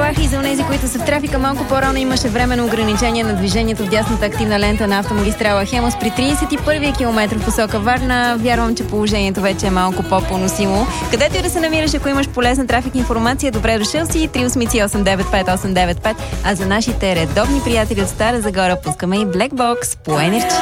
заплахи за онези, които са в трафика. Малко по-рано имаше временно ограничение на движението в дясната активна лента на автомагистрала Хемус при 31-я километр в посока Варна. Вярвам, че положението вече е малко по-поносимо. Където и да се намираш, ако имаш полезна трафик информация, добре дошъл си. 380-895-895. А за нашите редовни приятели от Стара Загора пускаме и Black Box по Energy.